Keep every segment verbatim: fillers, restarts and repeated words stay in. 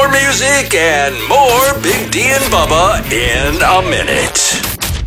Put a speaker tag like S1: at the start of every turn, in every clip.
S1: More music and more Big D and Bubba in a minute.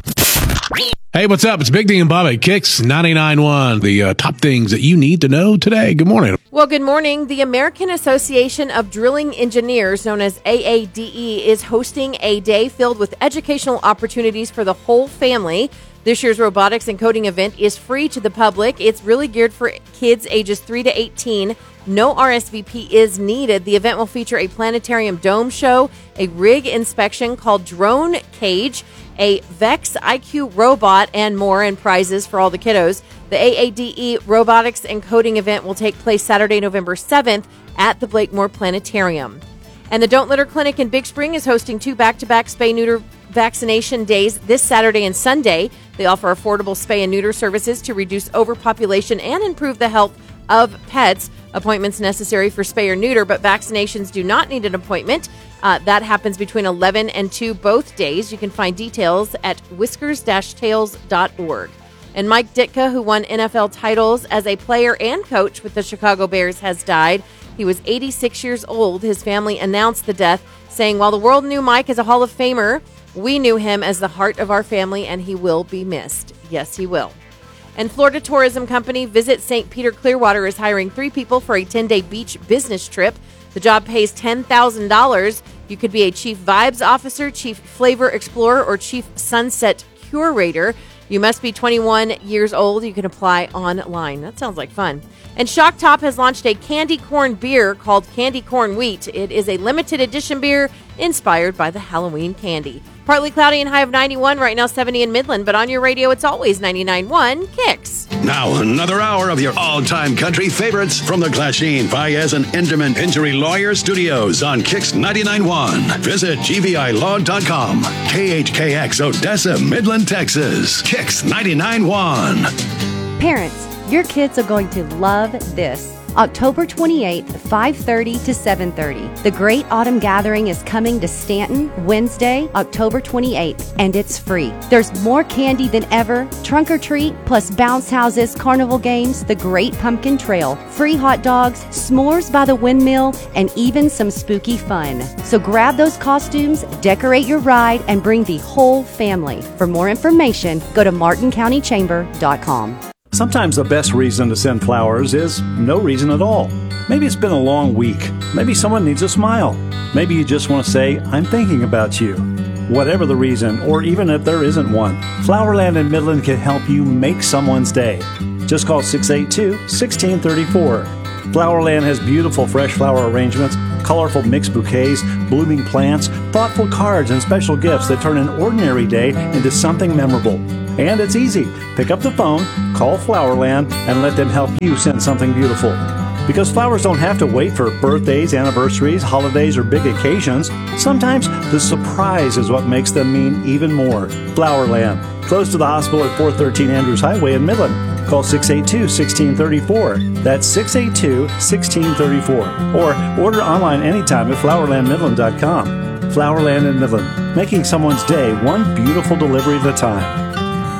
S2: Hey, what's up? It's Big D and Bubba at Kicks ninety-nine point one. The uh, top things that you need to know today. Good morning.
S3: Well, good morning. The American Association of Drilling Engineers, known as A A D E, is hosting a day filled with educational opportunities for the whole family. This year's robotics and coding event is free to the public. It's really geared for kids ages three to eighteen. No R S V P is needed. The event will feature a planetarium dome show, a rig inspection called Drone Cage, a Vex I Q robot, and more, and prizes for all the kiddos. The A A D E Robotics and Coding event will take place Saturday, November seventh at the Blakemore Planetarium. And the Don't Litter Clinic in Big Spring is hosting two back-to-back spay-neuter vaccination days this Saturday and Sunday. They offer affordable spay and neuter services to reduce overpopulation and improve the health of pets. Appointments necessary for spay or neuter, but vaccinations do not need an appointment. Uh, that happens between eleven and two both days. You can find details at whiskers dash tails dot org. And Mike Ditka, who won N F L titles as a player and coach with the Chicago Bears, has died. He was eighty-six years old. His family announced the death, saying, "While the world knew Mike as a Hall of Famer, we knew him as the heart of our family, and he will be missed." Yes, he will. And Florida Tourism Company Visit Saint Peter Clearwater is hiring three people for a ten-day beach business trip. The job pays ten thousand dollars. You could be a Chief Vibes Officer, Chief Flavor Explorer, or Chief Sunset Curator. You must be twenty-one years old. You can apply online. That sounds like fun. And Shock Top has launched a candy corn beer called Candy Corn Wheat. It is a limited edition beer inspired by the Halloween candy. Partly cloudy and high of ninety-one. Right now seventy in Midland. But on your radio, it's always ninety-nine point one Kicks.
S4: Now, another hour of your all-time country favorites from the Glasheen, Baez, and Enderman Injury Lawyer Studios on Kicks ninety-nine point one. Visit G V I law dot com. K H K X, Odessa, Midland, Texas. Kicks ninety-nine point one.
S5: Parents, your kids are going to love this. October twenty-eighth, five thirty to seven thirty. The Great Autumn Gathering is coming to Stanton Wednesday, October twenty-eighth, and it's free. There's more candy than ever, trunk or treat, plus bounce houses, carnival games, the Great Pumpkin Trail, free hot dogs, s'mores by the windmill, and even some spooky fun. So grab those costumes, decorate your ride, and bring the whole family. For more information, go to martin county chamber dot com.
S6: Sometimes the best reason to send flowers is no reason at all. Maybe it's been a long week. Maybe someone needs a smile. Maybe you just want to say, "I'm thinking about you." Whatever the reason, or even if there isn't one, Flowerland in Midland can help you make someone's day. Just call six eight two, one six three four. Flowerland has beautiful fresh flower arrangements, colorful mixed bouquets, blooming plants, thoughtful cards, and special gifts that turn an ordinary day into something memorable. And it's easy. Pick up the phone, call Flowerland, and let them help you send something beautiful. Because flowers don't have to wait for birthdays, anniversaries, holidays, or big occasions. Sometimes the surprise is what makes them mean even more. Flowerland, close to the hospital at four thirteen Andrews Highway in Midland. Call six eight two, one six three four. That's six eight two, one six three four. Or order online anytime at flowerland midland dot com. Flowerland in Midland, making someone's day one beautiful delivery at a time.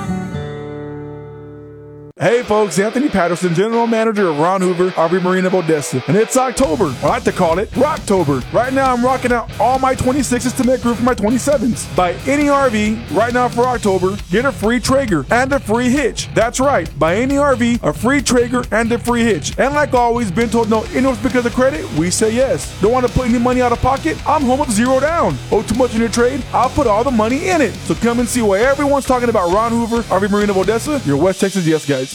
S7: Hey folks, Anthony Patterson, General Manager of Ron Hoover, R V Marine of Odessa. And it's October. I like to call it Rocktober. Right now I'm rocking out all my twenty-sixes to make room for my twenty-sevens. Buy any R V right now for October, get a free Traeger and a free hitch. That's right, buy any R V, a free Traeger and a free hitch. And like always, been told no interest because of credit? We say yes. Don't want to put any money out of pocket? I'm home with zero down. Owe too much in your trade? I'll put all the money in it. So come and see why everyone's talking about Ron Hoover, R V Marine of Odessa, your West Texas yes guys.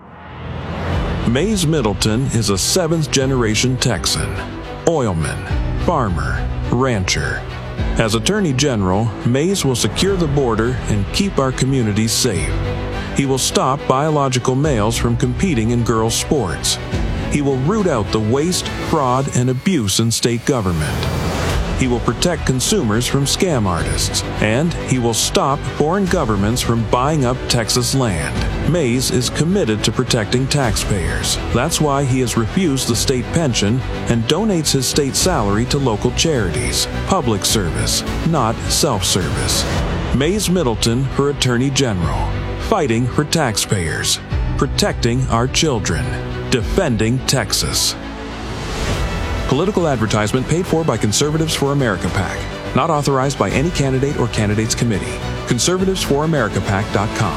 S8: Mays Middleton is a seventh-generation Texan, oilman, farmer, rancher. As Attorney General, Mays will secure the border and keep our communities safe. He will stop biological males from competing in girls' sports. He will root out the waste, fraud, and abuse in state government. He will protect consumers from scam artists, and he will stop foreign governments from buying up Texas land. Mays is committed to protecting taxpayers. That's why he has refused the state pension and donates his state salary to local charities. Public service, not self-service. Mays Middleton for Attorney General. Fighting for taxpayers. Protecting our children. Defending Texas. Political advertisement paid for by Conservatives for America PAC. Not authorized by any candidate or candidates committee. conservatives for america pac dot com.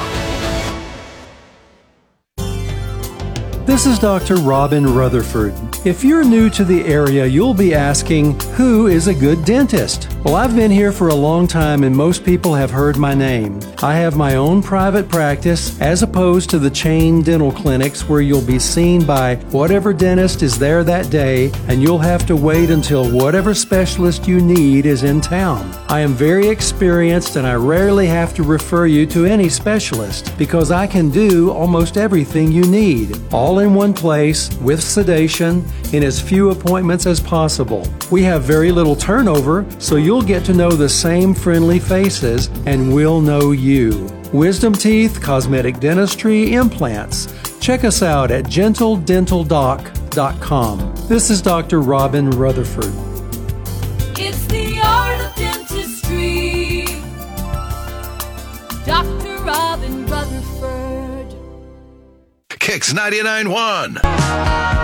S9: This is Doctor Robin Rutherford. If you're new to the area, you'll be asking, who is a good dentist? Well, I've been here for a long time and most people have heard my name. I have my own private practice as opposed to the chain dental clinics where you'll be seen by whatever dentist is there that day and you'll have to wait until whatever specialist you need is in town. I am very experienced and I rarely have to refer you to any specialist because I can do almost everything you need, all in one place with sedation in as few appointments as possible. We have very little turnover, so you'll get to know the same friendly faces and we'll know you. Wisdom teeth, cosmetic dentistry, implants. Check us out at gentle dental doc dot com. This is Doctor Robin Rutherford.
S10: It's the art of dentistry. Doctor Robin Rutherford.
S4: Kicks ninety-nine point one.